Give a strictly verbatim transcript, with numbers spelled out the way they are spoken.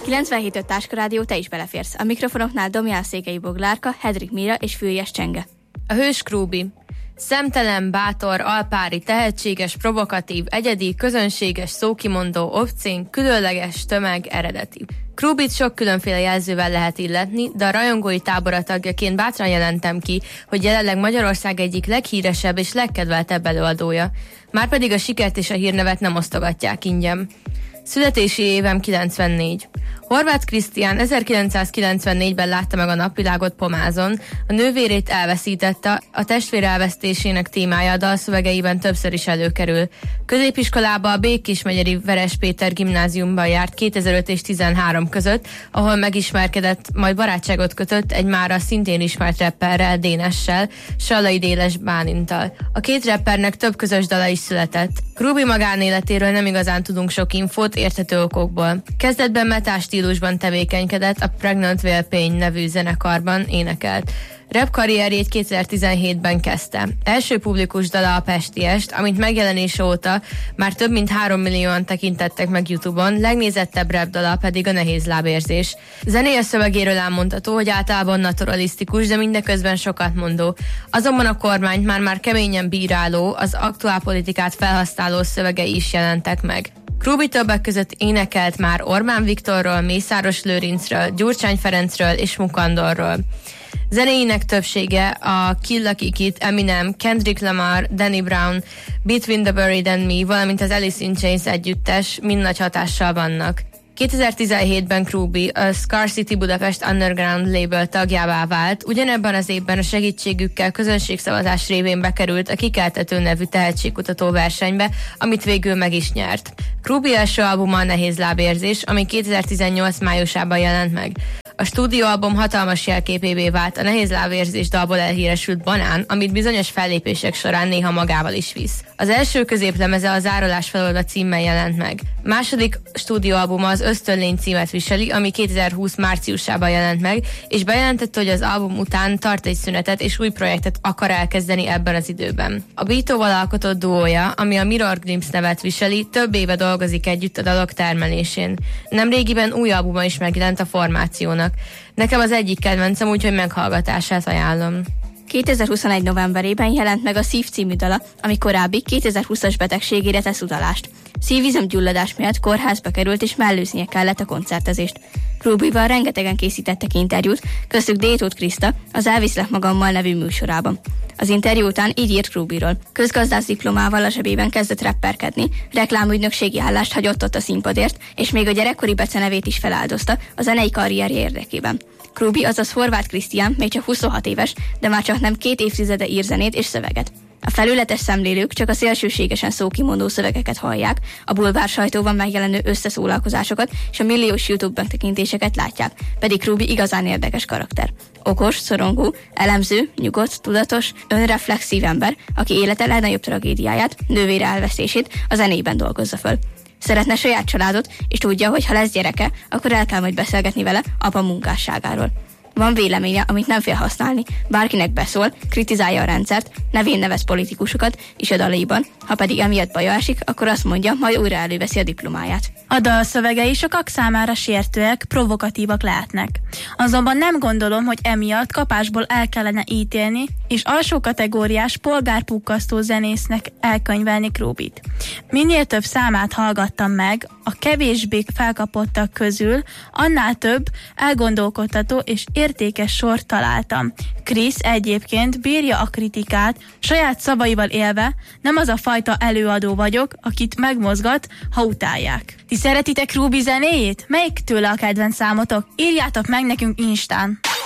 kilencvenhét öt Táskarádió, te is beleférsz. A mikrofonoknál Domján Székely Boglárka, Hedrik Mira és Füriyes Csenge. A hős Krúbi. Szemtelen, bátor, alpári, tehetséges, provokatív, egyedi, közönséges, szókimondó, obszén, különleges, tömeg, eredeti. Krúbit sok különféle jelzővel lehet illetni, de a rajongói tábora tagjaként bátran jelentem ki, hogy jelenleg Magyarország egyik leghíresebb és legkedveltebb előadója. Márpedig a sikert és a hírnevet nem osztogatják ingyen. Születési évem kilencvennégy. Horváth Krisztián ezerkilencszázkilencvennégyben látta meg a napvilágot Pomázon, a nővérét elveszítette, a testvér elvesztésének témája a dalszövegeiben többször is előkerül. Középiskolába a Békésmegyeri Veres Péter gimnáziumban járt kétezer-öt és tizenhárom között, ahol megismerkedett, majd barátságot kötött egy mára szintén ismert rapperrel, Dénessel, Sallai Déles Bálinttal. A két rappernek több közös dala is született. Krúbi magánéletéről nem igazán tudunk sok infót érthető okokból. Kezdetben metal stílusban tevékenykedett, a Pregnant Veil Pain nevű zenekarban énekelt. Rap karrierjét kétezer-tizenhétben kezdte. Első publikus dala a Pestiest, amit megjelenése óta már több mint három millióan tekintettek meg YouTube-on, legnézettebb rap dala pedig a Nehéz lábérzés. Zenéje szövegéről elmondható, hogy általában naturalisztikus, de mindeközben sokat mondó. Azonban a kormányt már-már keményen bíráló, az aktuálpolitikát felhasználó szövegei is jelentek meg. Krúbi többek között énekelt már Orbán Viktorról, Mészáros Lőrincről, Gyurcsány Ferencről és Mukandorról. Zenéinek többsége a Kill a Kikit, Eminem, Kendrick Lamar, Danny Brown, Between the Buried and Me, valamint az Alice in Chains együttes mind nagy hatással vannak. kétezer-tizenhétben Krúbi a Scar City Budapest Underground label tagjává vált, ugyanebben az évben a segítségükkel közönségszavazás révén bekerült a Kikeltető nevű tehetségkutató versenybe, amit végül meg is nyert. Krúbi első albuma a Nehéz lábérzés, ami kétezer-tizennyolc májusában jelent meg. A stúdióalbum hatalmas jelképévé vált a Nehéz lábérzés dalból elhíresült Banán, amit bizonyos fellépések során néha magával is visz. Az első középlemeze a Zárolás felolda címmel jelent meg. Második stúdióalbuma az Ösztönlény címet viseli, ami kétezer-húsz márciusában jelent meg, és bejelentette, hogy az album után tart egy szünetet és új projektet akar elkezdeni ebben az időben. A Bítóval alkotott duója, ami a Mirror Glimpse nevet viseli, több éve dolgozik együtt a dalok termelésén. Nemrégiben új albuma is megjelent a formációnak. Nekem az egyik kedvencem, úgyhogy meghallgatását ajánlom. kétezer-huszonegy novemberében jelent meg a Szív című dala, ami korábbi kétezer-húszas betegségére tesz utalást. Szívizomgyulladás miatt kórházba került és mellőznie kellett a koncertezést. Krúbival rengetegen készítettek interjút, köztük Détót Kriszta az Elviszlek magammal nevű műsorában. Az interjú után így írt Krúbiról. Közgazdász diplomával a zsebében kezdett rapperkedni, reklámügynökségi állást hagyott ott a színpadért, és még a gyerekkori becenevét is feláldozta a zenei karrierje érdekében. Krúbi, azaz Horváth Krisztián még csak huszonhat éves, de már csak nem két évtizede ír zenét és szöveget. A felületes szemlélők csak a szélsőségesen szókimondó szövegeket hallják, a bulvár sajtóban megjelenő összeszólalkozásokat és a milliós YouTube megtekintéseket látják, pedig Krúbi igazán érdekes karakter. Okos, szorongó, elemző, nyugodt, tudatos, önreflexív ember, aki élete legnagyobb tragédiáját, nővére elvesztését a zenében dolgozza föl. Szeretne saját családot, és tudja, hogy ha lesz gyereke, akkor el kell majd beszélgetni vele apa munkásságáról. Van véleménye, amit nem fél használni, bárkinek beszól, kritizálja a rendszert, nevén nevez politikusokat is a dalaiban, ha pedig emiatt baja esik, akkor azt mondja, majd újra előveszi a diplomáját. A dal szövegei sokak számára sértőek, provokatívak lehetnek. Azonban nem gondolom, hogy emiatt kapásból el kellene ítélni, és alsó kategóriás polgárpukkasztó zenésznek elkönyvelni Krúbit. Minél több számát hallgattam meg, a kevésbé felkapottak közül, annál több elgondolkodtató és értékes sort találtam. Krisz egyébként bírja a kritikát, saját szavaival élve, nem az a fajta előadó vagyok, akit megmozgat, ha utálják. Ti szeretitek Krúbi zenéjét? Melyik tőle a kedvenc számotok? Írjátok meg nekünk Instán!